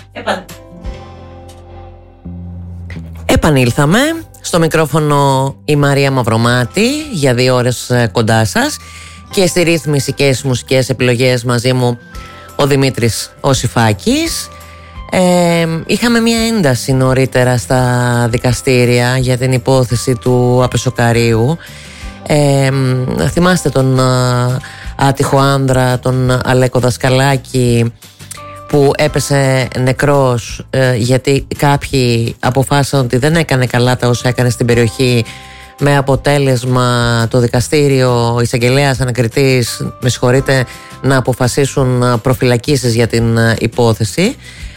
Επανήλθαμε. Στο μικρόφωνο η Μαρία Μαυρομάτη για 2 ώρες κοντά σας και στη ρύθμιση και στις μουσικές επιλογές μαζί μου ο Δημήτρης Οσιφάκης. Είχαμε μια ένταση νωρίτερα στα δικαστήρια για την υπόθεση του Απεσοκαρίου. Θυμάστε τον άτυχο άνδρα, τον Αλέκο Δασκαλάκη, που έπεσε νεκρός γιατί κάποιοι αποφάσισαν ότι δεν έκανε καλά τα όσα έκανε στην περιοχή, με αποτέλεσμα το δικαστήριο, ο εισαγγελέας ανακριτής, να αποφασίσουν προφυλακίσεις για την υπόθεση.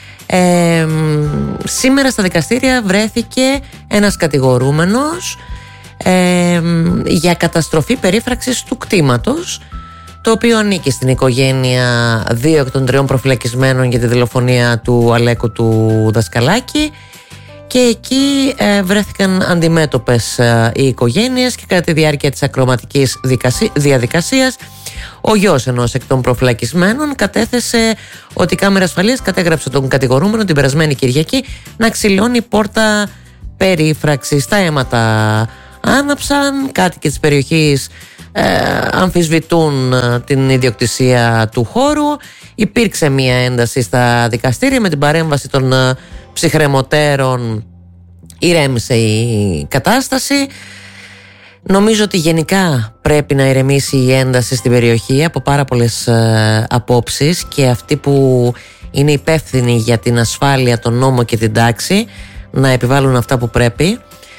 Σήμερα στα δικαστήρια βρέθηκε ένας κατηγορούμενος για καταστροφή περίφραξης του κτήματος, το οποίο ανήκει στην οικογένεια 2 εκ των 3 προφυλακισμένων για τη δολοφονία του Αλέκου του Δασκαλάκη, και εκεί βρέθηκαν αντιμέτωπες οι οικογένειες και κατά τη διάρκεια της ακροματικής διαδικασίας ο γιος ενός εκ των προφυλακισμένων κατέθεσε ότι η κάμερα ασφαλείας κατέγραψε τον κατηγορούμενο την περασμένη Κυριακή να ξυλώνει πόρτα περίφραξης. Τα αίματα άναψαν, κάτοικοι της περιοχής αμφισβητούν την ιδιοκτησία του χώρου. Υπήρξε μια ένταση στα δικαστήρια, με την παρέμβαση των ψυχραιμωτέρων ηρέμησε η κατάσταση. Νομίζω ότι γενικά πρέπει να ηρεμήσει η ένταση στην περιοχή από πάρα πολλές απόψεις, και αυτοί που είναι υπεύθυνοι για την ασφάλεια, τον νόμο και την τάξη να επιβάλλουν αυτά που πρέπει,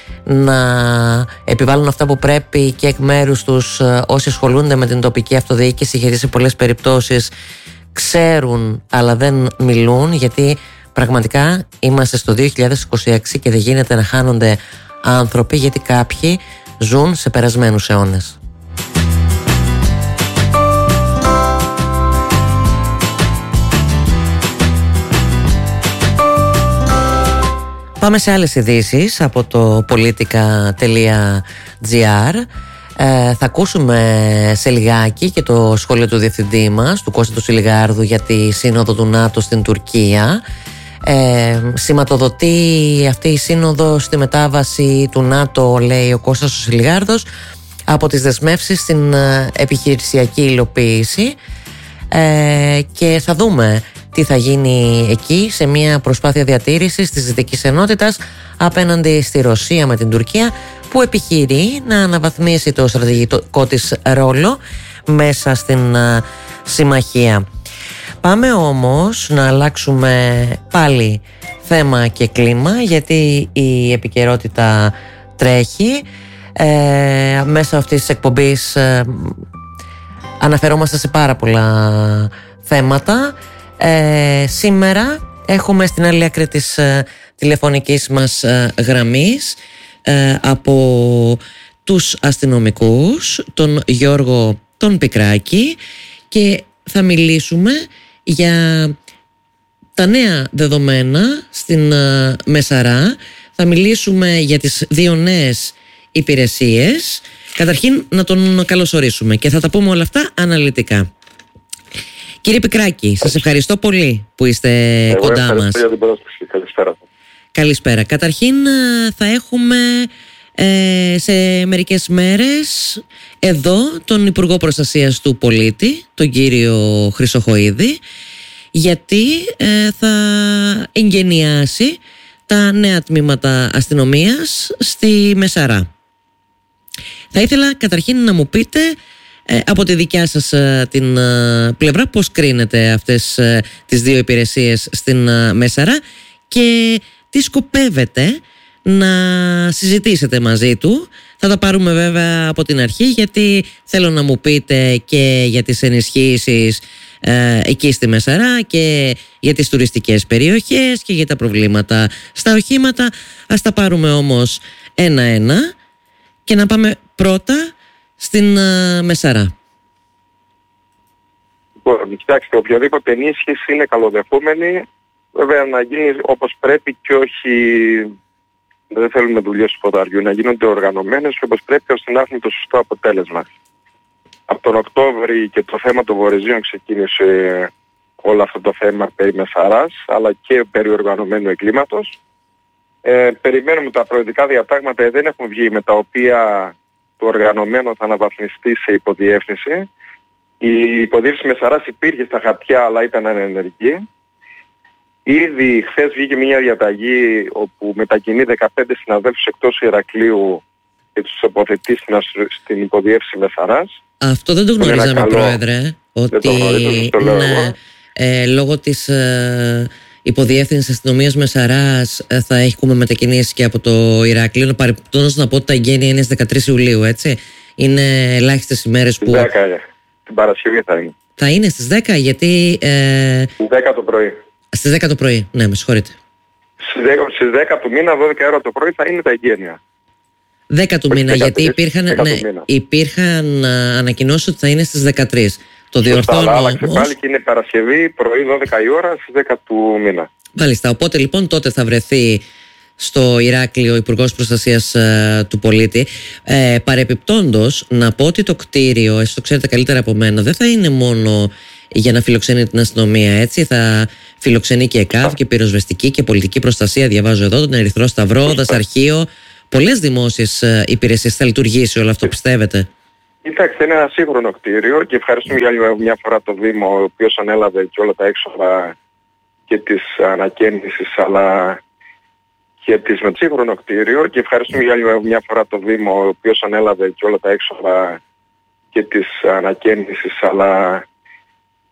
και εκ μέρους τους όσοι ασχολούνται με την τοπική αυτοδιοίκηση, γιατί σε πολλές περιπτώσεις ξέρουν αλλά δεν μιλούν, γιατί πραγματικά είμαστε στο 2026 και δεν γίνεται να χάνονται άνθρωποι, γιατί κάποιοι ζουν σε περασμένους αιώνες. Πάμε σε άλλες ειδήσεις από το politica.gr. Θα ακούσουμε σε λιγάκι και το σχόλιο του διευθυντή μας, του Κώστα του Σιλιγάρδου, για τη σύνοδο του ΝΑΤΟ στην Τουρκία. Σηματοδοτεί αυτή η σύνοδο στη μετάβαση του ΝΑΤΟ, λέει ο Κώστας ο Σιλιγάρδος, από τις δεσμεύσεις στην επιχειρησιακή υλοποίηση, και θα δούμε τι θα γίνει εκεί σε μια προσπάθεια διατήρησης της δυτικής ενότητας απέναντι στη Ρωσία με την Τουρκία, που επιχειρεί να αναβαθμίσει το στρατηγικό της ρόλο μέσα στην συμμαχία. Πάμε όμως να αλλάξουμε πάλι θέμα και κλίμα, γιατί η επικαιρότητα τρέχει. Μέσα αυτής της εκπομπής αναφερόμαστε σε πάρα πολλά θέματα. Σήμερα έχουμε στην άλλη άκρη της τηλεφωνικής μας γραμμής από τους αστυνομικούς, τον Γιώργο τον Πικράκη, και θα μιλήσουμε για τα νέα δεδομένα στην Μεσαρά. Θα μιλήσουμε για τις 2 νέες υπηρεσίες. Καταρχήν να τον καλωσορίσουμε και θα τα πούμε όλα αυτά αναλυτικά. Κύριε Πικράκη, σας ευχαριστώ πολύ που είστε κοντά μας. Για την πρόσκληση. Καλησπέρα. Καλησπέρα. Καταρχήν θα έχουμε σε μερικές μέρες εδώ τον Υπουργό Προστασίας του Πολίτη, τον κύριο Χρυσοχοΐδη, γιατί θα εγγενιάσει τα νέα τμήματα αστυνομίας στη Μεσαρά. Θα ήθελα καταρχήν να μου πείτε από τη δικιά σας την πλευρά πώς κρίνετε αυτές τις 2 υπηρεσίες στην Μεσαρά και τι σκοπεύετε να συζητήσετε μαζί του. Θα τα πάρουμε βέβαια από την αρχή, γιατί θέλω να μου πείτε και για τις ενισχύσεις εκεί στη Μεσαρά και για τις τουριστικές περιοχές και για τα προβλήματα στα οχήματα. Ας τα πάρουμε όμως ένα-ένα και να πάμε πρώτα στην Μεσαρά. Λοιπόν, κοιτάξτε, οποιαδήποτε ενίσχυση είναι καλοδεχούμενη, βέβαια να γίνει όπως πρέπει και όχι, δεν θέλουμε δουλειές του φωταριού, να γίνονται οργανωμένες και όπως πρέπει, ώστε να έχουν το σωστό αποτέλεσμα. Από τον Οκτώβρη και το θέμα των Βορειζίων ξεκίνησε όλο αυτό το θέμα περί Μεσαράς, αλλά και περί οργανωμένου εγκλήματος. Περιμένουμε τα προεδρικά διατάγματα, δεν έχουν βγει, με τα οποία το οργανωμένο θα αναβαθμιστεί σε υποδιεύθυνση. Η υποδιεύθυνση Μεσαράς υπήρχε στα χαρτιά, αλλά ήταν ανενεργή. Ήδη χθες βγήκε μια διαταγή όπου μετακινεί 15 συναδέλφους εκτός Ηρακλείου και τους τοποθετεί στην υποδιεύθυνση Μεσαράς. Αυτό δεν το γνωρίζαμε, Πρόεδρε, ότι λόγω της υποδιεύθυνσης αστυνομίας Μεσαράς θα έχουμε μετακινήσει και από το Ηράκλειο. Παρεπτόντως να πω ότι τα εγγένεια είναι στις 13 Ιουλίου, έτσι. Είναι ελάχιστες ημέρες που... 10, την Παρασκευή θα είναι. Θα είναι στις 10, γιατί... Στις 10 το πρωί. Στις 10 το πρωί, ναι, με συγχωρείτε. Στις 10 του μήνα, 12 ώρα το πρωί θα είναι τα εγγένεια. 10 του μήνα, γιατί υπήρχαν ανακοινώσεις ότι θα είναι στις 13. Το διορθώνω όμως. Άλλαξε πάλι και είναι Παρασκευή, πρωί 12 η ώρα, στις 10 του μήνα. Μάλιστα, οπότε λοιπόν τότε θα βρεθεί στο Ηράκλειο ο Υπουργός Προστασίας του Πολίτη. Παρεπιπτόντως, να πω ότι το κτίριο, εσείς το ξέρετε καλύτερα από μένα, δεν θα είναι μόνο για να φιλοξενεί την αστυνομία, έτσι. Θα φιλοξενεί και ΕΚΑΒ και πυροσβεστική και πολιτική προστασία. Διαβάζω εδώ τον Ερυθρό Σταυρό, δασαρχείο, πολλές δημόσιες υπηρεσίες. Θα λειτουργήσει όλο αυτό, πιστεύετε? Κοιτάξτε, είναι ένα σύγχρονο κτίριο και ευχαριστούμε για μια φορά το Δήμο, ο οποίος ανέλαβε και όλα τα έξοδα και της ανακαίνησης, αλλά και της με σύγχρονο κτίριο, και ευχαριστούμε για μια φορά το Δήμο, ο οποίος ανέλαβε και όλα τα έξοδα και της ανακαίνησης, αλλά